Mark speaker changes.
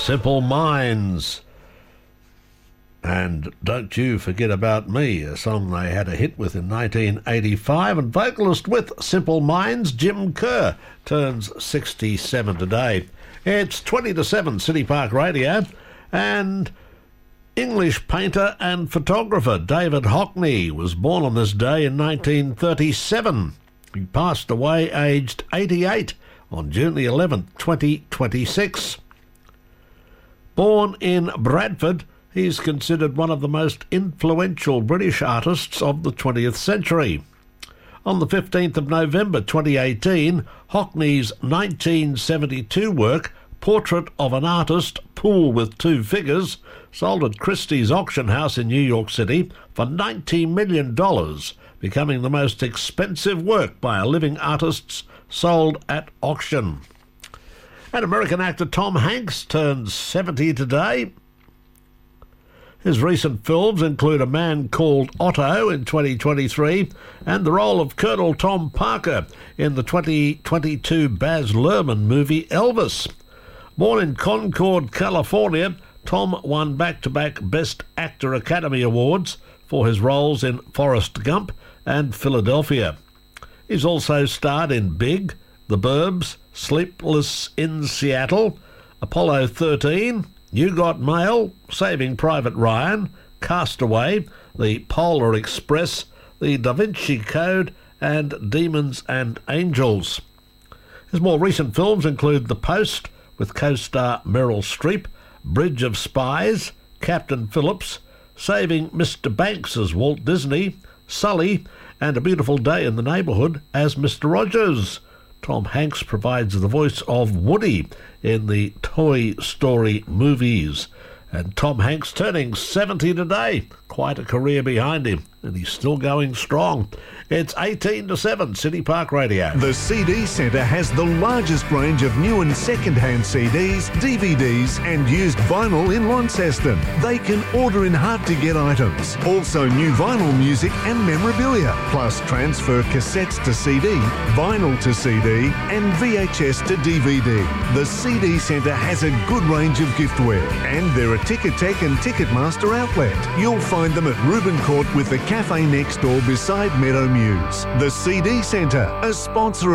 Speaker 1: Simple Minds. And Don't You Forget About Me, a song they had a hit with in 1985. And vocalist with Simple Minds, Jim Kerr, turns 67 today. It's 20 to 7, City Park Radio. And English painter and photographer David Hockney was born on this day in 1937. He passed away aged 88 on June the 11th, 2026. Born in Bradford, he's considered one of the most influential British artists of the 20th century. On the 15th of November 2018, Hockney's 1972 work, Portrait of an Artist, Pool with Two Figures, sold at Christie's auction house in New York City for $90 million, becoming the most expensive work by a living artist sold at auction. And American actor Tom Hanks turns 70 today. His recent films include A Man Called Otto in 2023 and the role of Colonel Tom Parker in the 2022 Baz Luhrmann movie Elvis. Born in Concord, California, Tom won back-to-back Best Actor Academy Awards for his roles in Forrest Gump and Philadelphia. He's also starred in Big, The Burbs, Sleepless in Seattle, Apollo 13, You Got Mail, Saving Private Ryan, Castaway, The Polar Express, The Da Vinci Code, and Demons and Angels. His more recent films include The Post, with co-star Meryl Streep, Bridge of Spies, Captain Phillips, Saving Mr. Banks as Walt Disney, Sully, and A Beautiful Day in the Neighborhood as Mr. Rogers. Tom Hanks provides the voice of Woody in the Toy Story movies. And Tom Hanks turning 70 today. Quite a career behind him, and he's still going strong. It's 18 to 7, City Park Radio.
Speaker 2: The CD Centre has the largest range of new and second-hand CDs, DVDs and used vinyl in Launceston. They can order in hard-to-get items. Also new vinyl music and memorabilia, plus transfer cassettes to CD, vinyl to CD and VHS to DVD. The CD Centre has a good range of giftware, and they're a Ticketek and Ticketmaster outlet. You'll find them at Reuben Court with the cafe next door beside Meadow Muse. The CD Centre, a sponsor